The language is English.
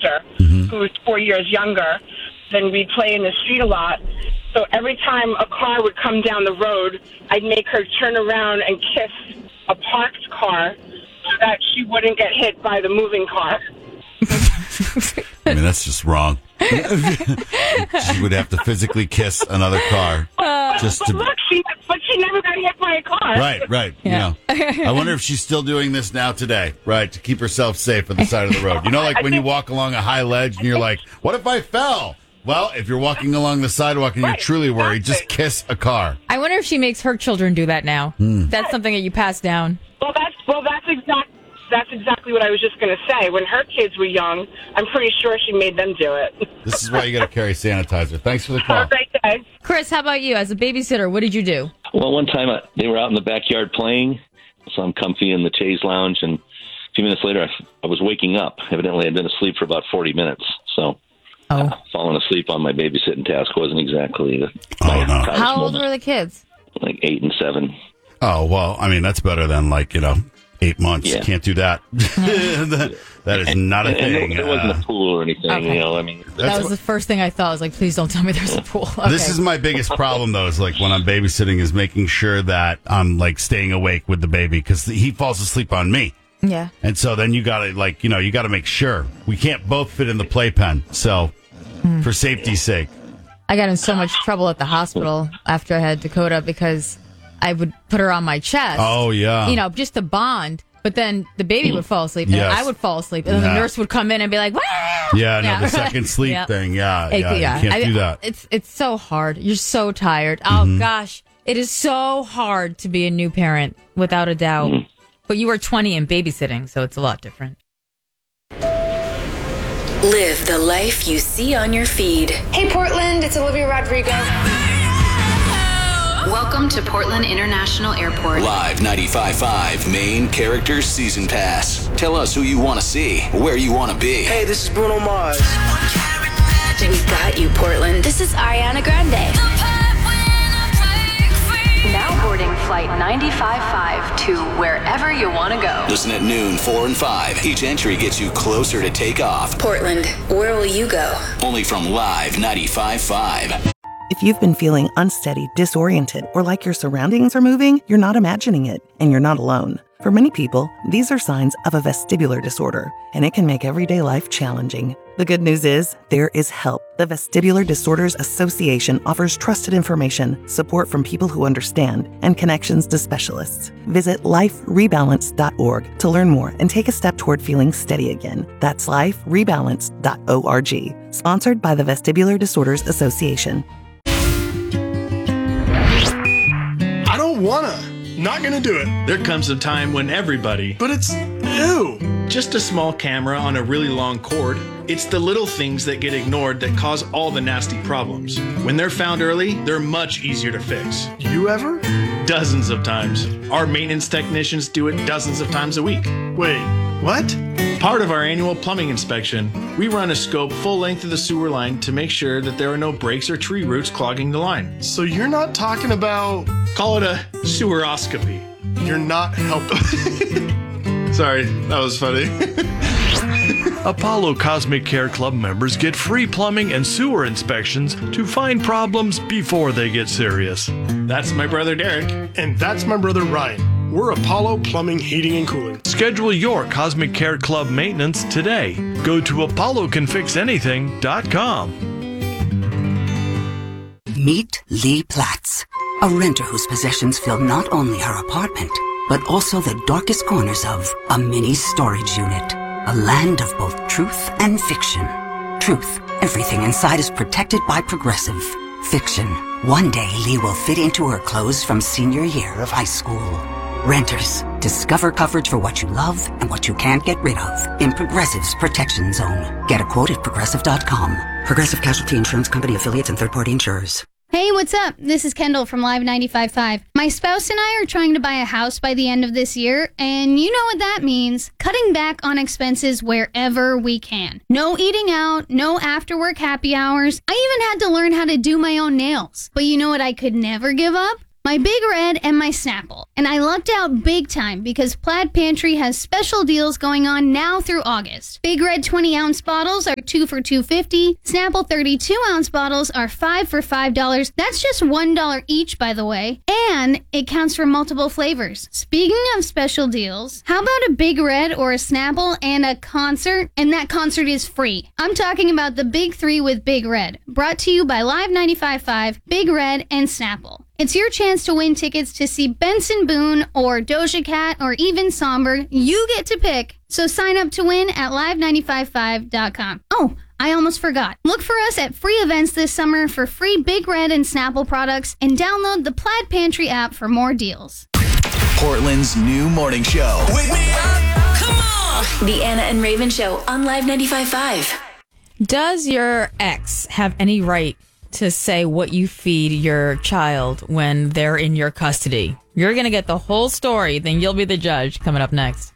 sister, who's 4 years younger. Then we'd play in the street a lot. So every time a car would come down the road, I'd make her turn around and kiss a parked car so that she wouldn't get hit by the moving car. I mean, that's just wrong. She would have to physically kiss another car. Look, she never got hit by a car. Right. Yeah. You know, I wonder if she's still doing this now today, right, to keep herself safe on the side of the road. You know, like when you walk along a high ledge and you're like, what if I fell? Well, if you're walking along the sidewalk and you're truly worried, just kiss a car. I wonder if she makes her children do that now. That's something that you pass down. That's exactly what I was just going to say. When her kids were young, I'm pretty sure she made them do it. This is why you got to carry sanitizer. Thanks for the call. Have a great day. Chris, how about you? As a babysitter, what did you do? Well, one time they were out in the backyard playing, so I'm comfy in the chaise lounge, and a few minutes later I was waking up. Evidently, I'd been asleep for about 40 minutes, so falling asleep on my babysitting task wasn't exactly the How old were the kids? Like 8 and 7. Oh, well, I mean, that's better than 8 months. Yeah. Can't do that. that is not a thing. There wasn't a pool or anything, That was the first thing I thought. I was like, please don't tell me there's a pool. Okay. This is my biggest problem, though, is when I'm babysitting is making sure that I'm staying awake with the baby because he falls asleep on me. Yeah. And so then you got to you got to make sure we can't both fit in the playpen. So for safety's sake. I got in so much trouble at the hospital after I had Dakota because I would put her on my chest. Oh, yeah. Just to bond. But then the baby would fall asleep, and I would fall asleep, and then the nurse would come in and be like, "Wah!" The second sleep thing. You can't do that. It's so hard. You're so tired. Oh, gosh. It is so hard to be a new parent, without a doubt. But you were 20 and babysitting, so it's a lot different. Live the life you see on your feed. Hey, Portland, it's Olivia Rodrigo. Welcome to Portland International Airport. Live 95.5 Main Characters Season Pass. Tell us who you want to see, where you want to be. Hey, this is Bruno Mars. We got you, Portland. This is Ariana Grande. Now boarding flight 95.5 to wherever you want to go. Listen at noon, 4 and 5. Each entry gets you closer to takeoff. Portland, where will you go? Only from Live 95.5. If you've been feeling unsteady, disoriented, or like your surroundings are moving, you're not imagining it, and you're not alone. For many people, these are signs of a vestibular disorder, and it can make everyday life challenging. The good news is, there is help. The Vestibular Disorders Association offers trusted information, support from people who understand, and connections to specialists. Visit liferebalance.org to learn more and take a step toward feeling steady again. That's liferebalance.org. Sponsored by the Vestibular Disorders Association. I don't wanna. Not gonna do it. There comes a time when everybody... But it's ew. Just a small camera on a really long cord. It's the little things that get ignored that cause all the nasty problems. When they're found early, they're much easier to fix. You ever? Dozens of times. Our maintenance technicians do it dozens of times a week. Wait, what? Part of our annual plumbing inspection, we run a scope full length of the sewer line to make sure that there are no breaks or tree roots clogging the line. So you're not talking about... Call it a seweroscopy. You're not helping. Sorry, that was funny. Apollo Cosmic Care Club members get free plumbing and sewer inspections to find problems before they get serious. That's my brother Derek. And that's my brother Ryan. We're Apollo Plumbing, Heating, and Cooling. Schedule your Cosmic Care Club maintenance today. Go to apollocanfixanything.com. Meet Lee Platts, a renter whose possessions fill not only her apartment, but also the darkest corners of a mini storage unit. A land of both truth and fiction. Truth, everything inside is protected by Progressive. Fiction, one day Lee will fit into her clothes from senior year of high school. Renters, discover coverage for what you love and what you can't get rid of in Progressive's Protection Zone. Get a quote at Progressive.com. Progressive Casualty Insurance Company affiliates and third-party insurers. Hey, what's up? This is Kendall from Live 95.5. My spouse and I are trying to buy a house by the end of this year, and you know what that means. Cutting back on expenses wherever we can. No eating out, no after-work happy hours. I even had to learn how to do my own nails. But you know what I could never give up? my Big Red, and my Snapple. And I lucked out big time because Plaid Pantry has special deals going on now through August. Big Red 20-ounce bottles are 2 for $2.50. Snapple 32-ounce bottles are 5 for $5. That's just $1 each, by the way. And it counts for multiple flavors. Speaking of special deals, how about a Big Red or a Snapple and a concert? And that concert is free. I'm talking about the Big Three with Big Red, brought to you by Live 95.5, Big Red, and Snapple. It's your chance to win tickets to see Benson Boone or Doja Cat or even Somber. You get to pick. So sign up to win at live955.com. Oh, I almost forgot. Look for us at free events this summer for free Big Red and Snapple products and download the Plaid Pantry app for more deals. Portland's new morning show. Wake me up, come on! The Anna and Raven Show on Live 95.5. Does your ex have any right to say what you feed your child when they're in your custody? You're going to get the whole story, then you'll be the judge. Coming up next.